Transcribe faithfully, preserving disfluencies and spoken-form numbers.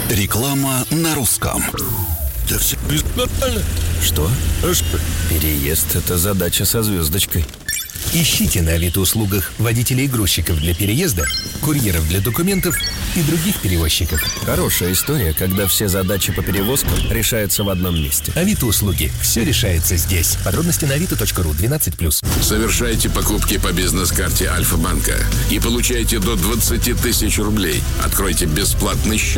Реклама на русском. Да все нормально. Что? А что? Переезд – это задача со звездочкой. Ищите на Авито-услугах водителей и грузчиков для переезда, курьеров для документов и других перевозчиков. Хорошая история, когда все задачи по перевозкам решаются в одном месте. Авито-услуги. Все решается здесь. Подробности на авито точка ру, двенадцать плюс. Совершайте покупки по бизнес-карте Альфа-банка и получайте до двадцать тысяч рублей. Откройте бесплатный счет